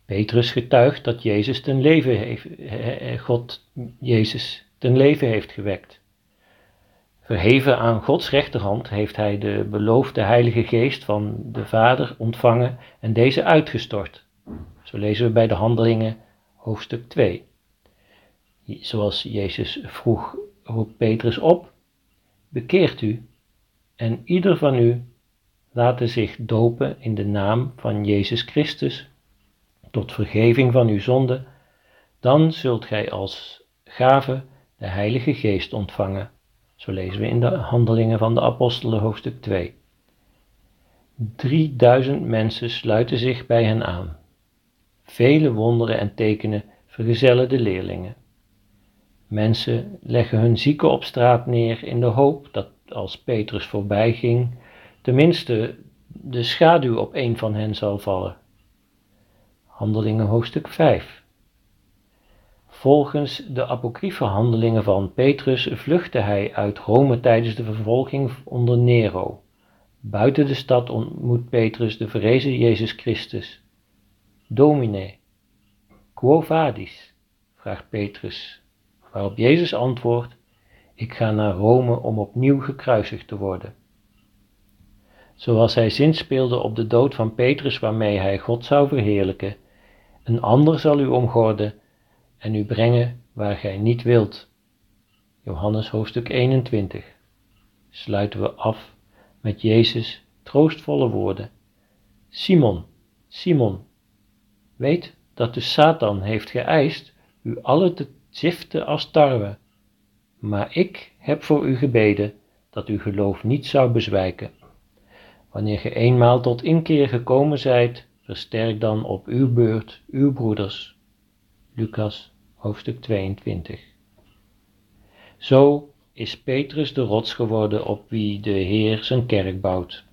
Petrus getuigt dat God Jezus ten leven heeft gewekt. Verheven aan Gods rechterhand heeft hij de beloofde Heilige Geest van de Vader ontvangen en deze uitgestort. Zo lezen we bij de Handelingen hoofdstuk 2. Zoals Jezus vroeg, roept Petrus op: bekeert u en ieder van u laten zich dopen in de naam van Jezus Christus tot vergeving van uw zonde, dan zult gij als gave de Heilige Geest ontvangen. Zo lezen we in de Handelingen van de Apostelen hoofdstuk 2. 3000 mensen sluiten zich bij hen aan. Vele wonderen en tekenen vergezellen de leerlingen. Mensen leggen hun zieken op straat neer in de hoop dat als Petrus voorbij ging, tenminste de schaduw op een van hen zal vallen. Handelingen hoofdstuk 5. Volgens de apocryfe handelingen van Petrus vluchtte hij uit Rome tijdens de vervolging onder Nero. Buiten de stad ontmoet Petrus de verrezen Jezus Christus. Domine, quo vadis? Vraagt Petrus, waarop Jezus antwoordt: ik ga naar Rome om opnieuw gekruisigd te worden. Zoals hij zinspeelde op de dood van Petrus waarmee hij God zou verheerlijken: een ander zal u omgorden en u brengen waar gij niet wilt. Johannes hoofdstuk 21. Sluiten we af met Jezus' troostvolle woorden. Simon, Simon, weet dat de Satan heeft geëist u allen te ziften als tarwe. Maar ik heb voor u gebeden dat uw geloof niet zou bezwijken. Wanneer ge eenmaal tot inkeer gekomen zijt, versterk dan op uw beurt uw broeders. Lucas hoofdstuk 22. Zo is Petrus de rots geworden op wie de Heer zijn kerk bouwt.